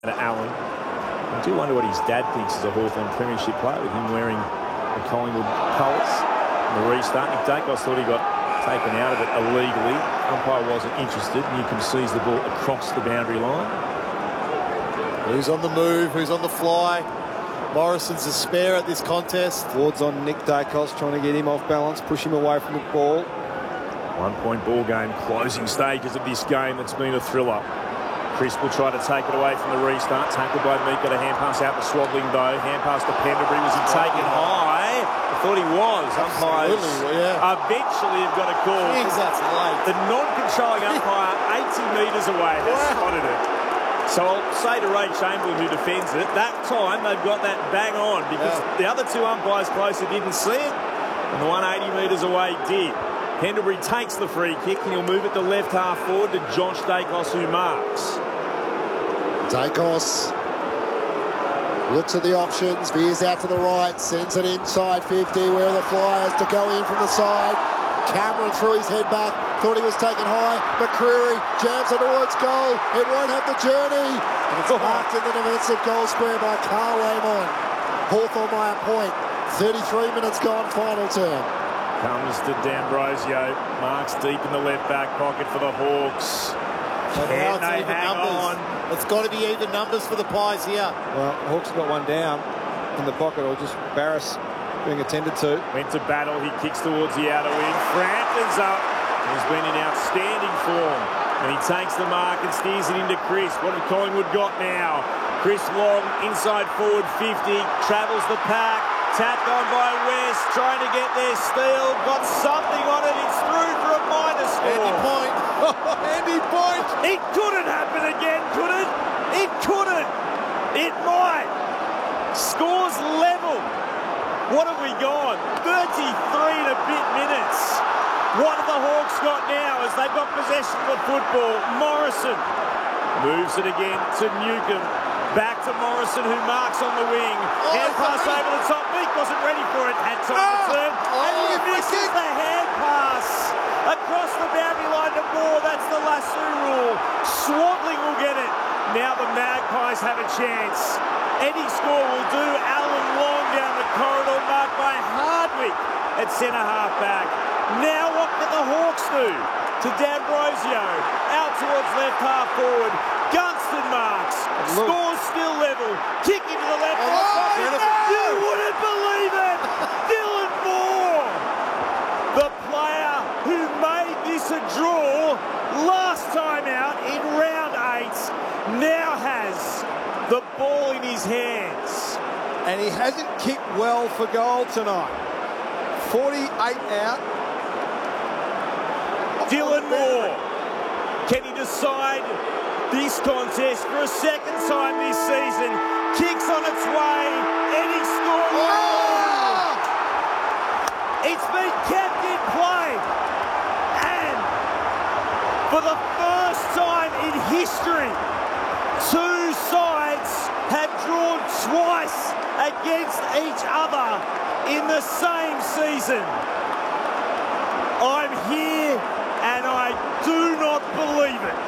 Allen. I do wonder what his dad thinks as a Hawthorn premiership player, with him wearing the Collingwood colours. The restart, Nick Daicos thought he got taken out of it illegally. Umpire wasn't interested, and you can seize the ball across the boundary line. Who's on the move? Who's on the fly? Morrison's a spare at this contest. Ward's on Nick Daicos, trying to get him off balance, push him away from the ball. 1 point ball game, closing stages of this game that's been a thriller. Chris will try to take it away from the restart. Tackled by Meek, got a hand pass out to Swabling though. Hand pass to Pendlebury. Was he taken high? I thought he was. Umpires eventually have got a call. Jeez, that's late. The non-controlling umpire 80 metres away has spotted it. So I'll say to Ray Chamberlain, who defends it, that time they've got that bang on, because the other two umpires closer didn't see it, and the one 80 metres away did. Pendlebury takes the free kick, and he'll move it to left half forward to Josh Daicos, who marks. Daicos looks at the options, veers out to the right, sends it inside 50, where are the Flyers to go in from the side. Cameron threw his head back, thought he was taken high. McCreery jams it towards goal. It won't have the journey. And it's marked in the defensive goal square by Carl Amon. Hawthorn by a point. 33 minutes gone, final term. Comes to D'Ambrosio. Marks deep in the left back pocket for the Hawks. Now it's even numbers. It's got to be even numbers for the Pies here. Well, Hawks got one down in the pocket, or just Barras being attended to. Went to battle. He kicks towards the outer wing. Frampton's up. He's been in outstanding form. And he takes the mark and steers it into Chris. What have Collingwood got now? Chris Long, inside forward 50, travels the pack. Tapped on by West, trying to get their steal. Got something on it. It's through for a minus score. Andy Point. Andy Point. It couldn't happen again, could it? It couldn't. It might. Scores level. What have we gone? 33 and a bit minutes. What have the Hawks got now as they've got possession of the football? Morrison moves it again to Newcomb. Back to Morrison, who marks on the wing. Hand pass over the top. Meek wasn't ready for it. Had time to turn. And he misses the hand pass across the boundary line to Moore. That's the lasso rule. Swatling will get it. Now the Magpies have a chance. Any score will do. Alan Long down the corridor, marked by Hardwick at centre half back. Now what can the Hawks do? To D'Ambrosio, out towards left half forward. Gunston marks. Scores still level. Kick into the left half pocket. You wouldn't believe it! Dylan Moore, the player who made this a draw last time out in round 8, now has the ball in his hands. And he hasn't kicked well for goal tonight. 48 out. Dylan Moore, can he decide this contest for a second time this season? Kicks on its way, and he scores. It's been kept in play, and for the first time in history, two sides have drawn twice against each other in the same season. I'm here, and I do not believe it.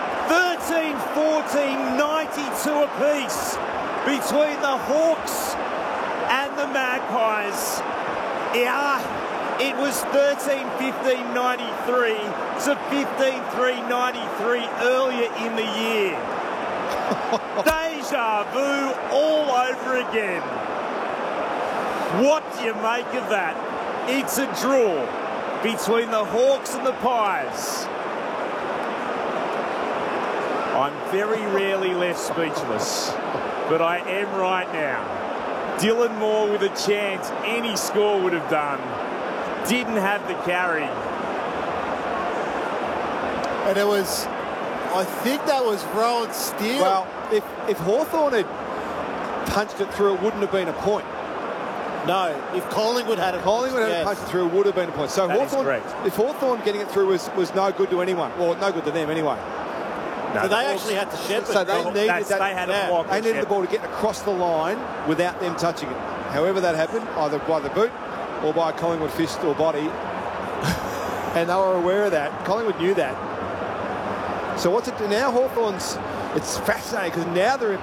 13-14, 92 apiece between the Hawks and the Magpies. Yeah, it was 13-15, 93 to 15-3, 93 earlier in the year. Deja vu all over again. What do you make of that? It's a draw between the Hawks and the Pies. I'm very rarely left speechless, but I am right now. Dylan Moore with a chance any score would have done. Didn't have the carry. And it was, I think that was Rowan Steele. Well, if Hawthorn had punched it through, it wouldn't have been a point. No, if Collingwood had it, punched it through, it would have been a point. So Hawthorn, if Hawthorn getting it through was no good to anyone, well, no good to them anyway. No, so they actually had to shepherd. So they needed that. They had a block. They needed the ball to get across the line without them touching it. However that happened, either by the boot or by a Collingwood fist or body, and they were aware of that. Collingwood knew that. So what's it do now? Hawthorn's. It's fascinating because now they're in